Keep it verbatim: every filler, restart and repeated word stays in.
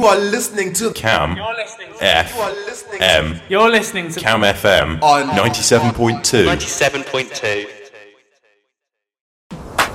You are listening to Cam You're listening to F You are listening M You're listening to Cam F M on ninety-seven point two. ninety-seven point two.